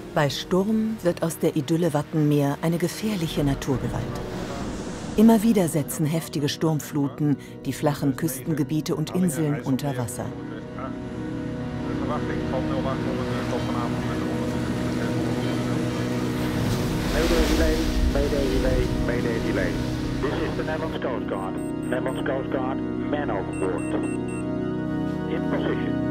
Bei Sturm wird aus der Idylle Wattenmeer eine gefährliche Naturgewalt. Immer wieder setzen heftige Sturmfluten die flachen Küstengebiete und Inseln unter Wasser. Mayday delay. This is the Netherlands Coast Guard. Netherlands Coast Guard, man overboard. In position.